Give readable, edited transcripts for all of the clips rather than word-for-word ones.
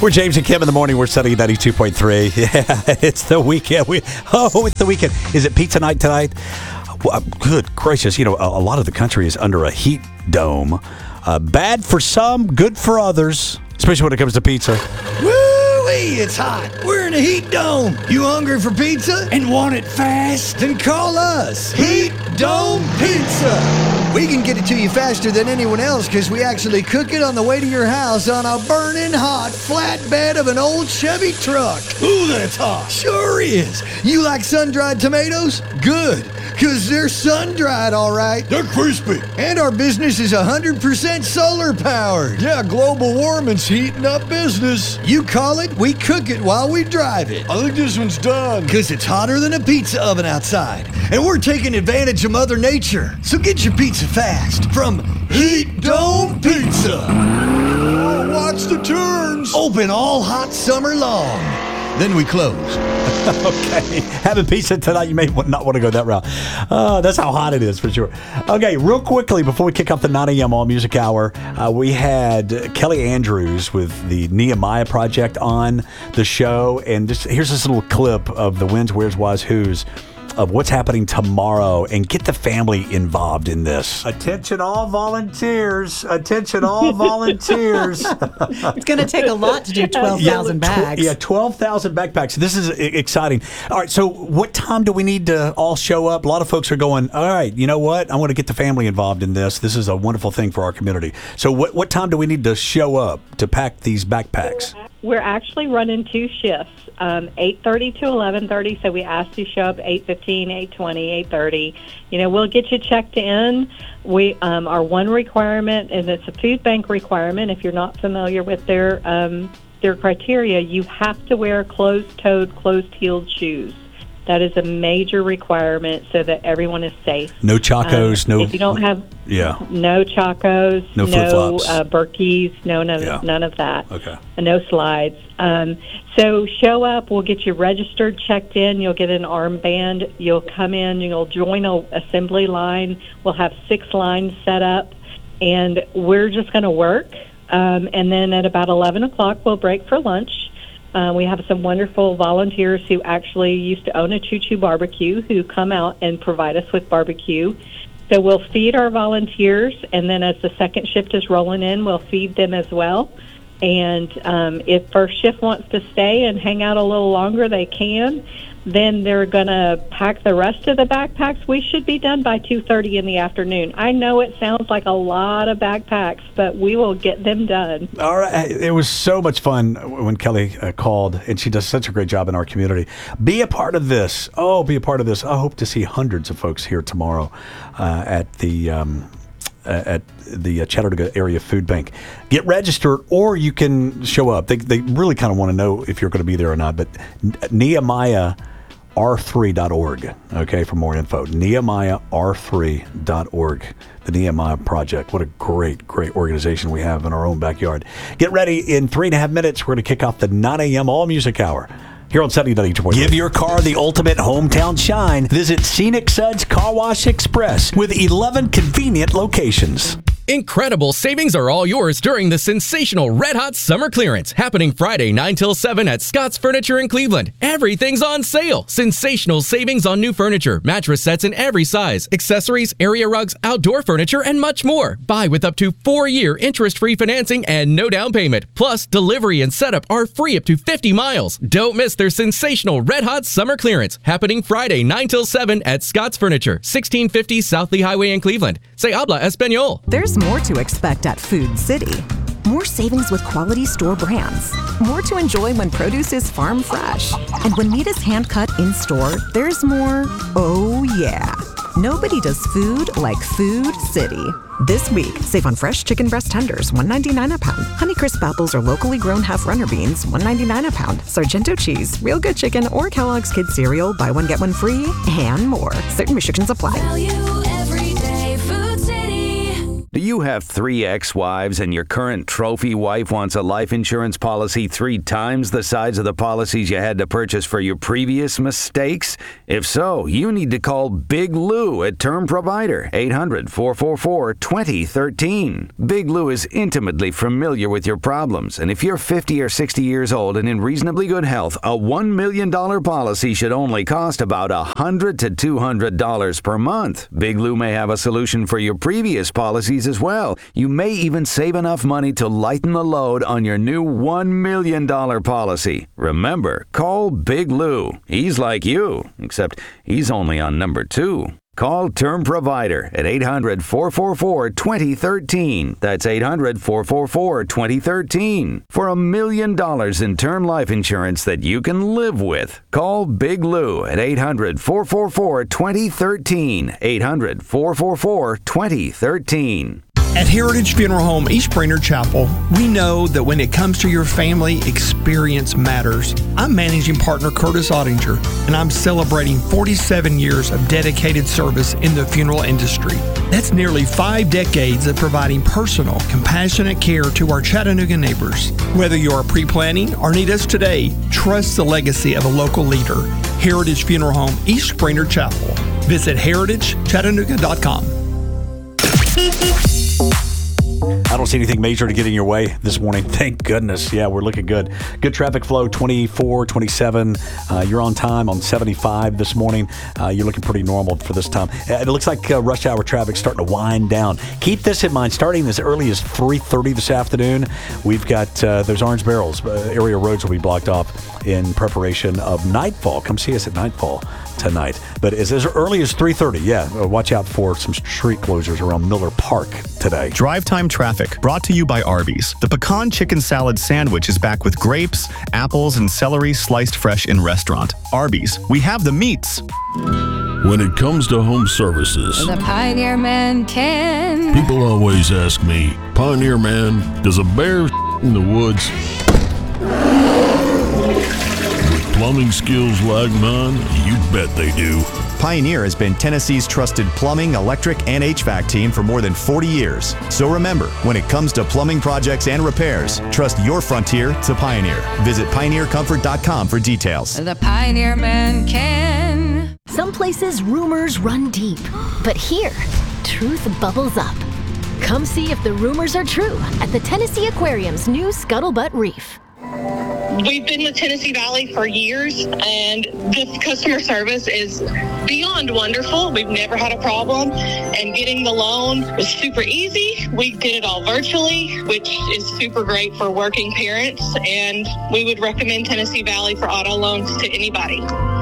We're James and Kim in the morning. We're Sunny 92.3. Yeah, it's the weekend. It's the weekend. Is it pizza night tonight? Well, good gracious. You know, a lot of the country is under a heat dome. Bad for some, good for others, especially when it comes to pizza. Woo-wee, it's hot. We're in a heat dome. You hungry for pizza and want it fast? Then call us. Heat Dome Pizza. We can get it to you faster than anyone else because we actually cook it on the way to your house on a burning hot flatbed of an old Chevy truck. Ooh, that's hot. Sure is. You like sun-dried tomatoes? Good, because they're sun-dried, all right. They're crispy. And our business is 100% solar-powered. Yeah, global warming's heating up business. You call it, we cook it while we drive it. I think this one's done. Because it's hotter than a pizza oven outside. And we're taking advantage of Mother Nature. So get your pizza fast from Heat Dome Pizza. Oh, watch the turns. Open all hot summer long. Then we close. Okay. Having pizza tonight, you may not want to go that route. That's how hot it is for sure. Okay, real quickly, before we kick off the 9 a.m. All Music Hour, we had Kelly Andrews with the Nehemiah Project on the show. And just here's this little clip of the When's, Where's, Why's, Who's of what's happening tomorrow, and get the family involved in this. Attention all volunteers. Attention all volunteers. It's going to take a lot to do 12,000 bags. 12,000 backpacks. This is exciting. All right, so what time do we need to all show up? A lot of folks are going, all right, you know what? I want to get the family involved in this. This is a wonderful thing for our community. So what time do we need to show up to pack these backpacks? We're actually running 2 shifts, 8:30 to 11:30. So we ask you to show up 8:15, 8:20, 8:30. You know, we'll get you checked in. We our one requirement, and it's a food bank requirement. If you're not familiar with their criteria, you have to wear closed-toed, closed-heeled shoes. That is a major requirement so that everyone is safe. No Chacos, no. If you don't have, no Chacos, no flip-flops, Berkeys, none of that. Okay. And no slides. So show up. We'll get you registered, checked in. You'll get an armband. You'll come in. You'll join an assembly line. We'll have 6 lines set up, and we're just going to work. And then at about 11 o'clock, we'll break for lunch. We have some wonderful volunteers who actually used to own a Choo Choo Barbecue who come out and provide us with barbecue. So we'll feed our volunteers, and then as the second shift is rolling in, we'll feed them as well. And if first shift wants to stay and hang out a little longer, they can. Then they're going to pack the rest of the backpacks. We should be done by 2:30 in the afternoon. I know it sounds like a lot of backpacks, but we will get them done. All right. It was so much fun when Kelly called, and she does such a great job in our community. Be a part of this. Oh, be a part of this. I hope to see hundreds of folks here tomorrow at the Chattanooga Area Food Bank. Get registered, or you can show up. They really kind of want to know if you're going to be there or not, but NehemiahR3.org, okay, for more info. NehemiahR3.org, the Nehemiah Project. What a great organization we have in our own backyard. Get ready. In 3.5 minutes, we're going to kick off the 9 a.m. All Music Hour here on 72.3. Give your car the ultimate hometown shine. Visit Scenic Suds Car Wash Express with 11 convenient locations. Incredible savings are all yours during the sensational Red Hot Summer Clearance happening Friday 9 till 7 at Scott's Furniture in Cleveland. Everything's on sale. Sensational savings on new furniture, mattress sets in every size, accessories, area rugs, outdoor furniture, and much more. Buy with up to 4-year interest-free financing and no down payment. Plus, delivery and setup are free up to 50 miles. Don't miss their sensational Red Hot Summer Clearance happening Friday 9 till 7 at Scott's Furniture, 1650 South Lee Highway in Cleveland. Se habla español. There's more to expect at Food City. More savings with quality store brands. More to enjoy when produce is farm fresh. And when meat is hand-cut in-store, there's more, oh yeah. Nobody does food like Food City. This week, save on fresh chicken breast tenders, $1.99 a pound. Honeycrisp apples or locally grown half-runner beans, $1.99 a pound. Sargento cheese, real good chicken, or Kellogg's Kids cereal, buy one, get one free, and more. Certain restrictions apply. Value every day, Food City. Do you have 3 ex-wives and your current trophy wife wants a life insurance policy 3 times the size of the policies you had to purchase for your previous mistakes? If so, you need to call Big Lou at Term Provider, 800-444-2013. Big Lou is intimately familiar with your problems, and if you're 50 or 60 years old and in reasonably good health, a $1 million policy should only cost about $100 to $200 per month. Big Lou may have a solution for your previous policies as well. You may even save enough money to lighten the load on your new $1 million policy. Remember, call Big Lou. He's like you, except he's only on number 2. Call Term Provider at 800-444-2013. That's 800-444-2013 for $1 million in term life insurance that you can live with. Call Big Lou at 800-444-2013. 800-444-2013. At Heritage Funeral Home East Brainerd Chapel, we know that when it comes to your family, experience matters. I'm managing partner Curtis Ottinger, and I'm celebrating 47 years of dedicated service in the funeral industry. That's nearly 5 decades of providing personal, compassionate care to our Chattanooga neighbors. Whether you're pre-planning or need us today, trust the legacy of a local leader. Heritage Funeral Home East Brainerd Chapel. Visit heritagechattanooga.com. I don't see anything major to get in your way this morning. Thank goodness. Yeah, we're looking good. Good traffic flow, 24, 27. You're on time on 75 this morning. You're looking pretty normal for this time. It looks like rush hour traffic starting to wind down. Keep this in mind. Starting as early as 3:30 this afternoon, we've got those orange barrels. Area roads will be blocked off in preparation of nightfall. Come see us at nightfall tonight. But as early as 3:30, yeah, watch out for some street closures around Miller Park today. Drive time traffic brought to you by Arby's. The pecan chicken salad sandwich is back with grapes, apples, and celery sliced fresh in restaurant. Arby's, we have the meats. When it comes to home services, the Pioneer Man can. People always ask me, Pioneer Man, does a bear in the woods? With plumbing skills like mine, you bet they do. Pioneer has been Tennessee's trusted plumbing, electric, and HVAC team for more than 40 years. So remember, when it comes to plumbing projects and repairs, trust your frontier to Pioneer. Visit pioneercomfort.com for details. The Pioneer Man can. Some places rumors run deep, but here, truth bubbles up. Come see if the rumors are true at the Tennessee Aquarium's new Scuttlebutt Reef. We've been with Tennessee Valley for years, and this customer service is beyond wonderful. We've never had a problem, and getting the loan was super easy. We did it all virtually, which is super great for working parents, and we would recommend Tennessee Valley for auto loans to anybody.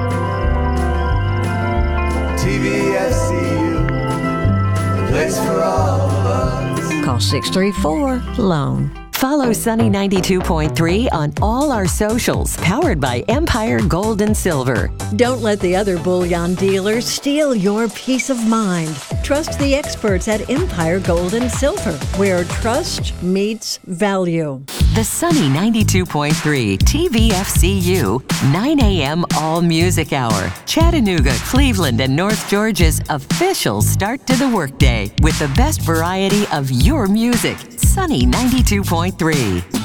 TVFCU, the place for all of us. Call 634-LOAN. Follow Sunny 92.3 on all our socials, powered by Empire Gold and Silver. Don't let the other bullion dealers steal your peace of mind. Trust the experts at Empire Gold and Silver, where trust meets value. The Sunny 92.3 TVFCU 9 a.m. All Music Hour. Chattanooga, Cleveland, and North Georgia's official start to the workday with the best variety of your music. Sunny 92.3.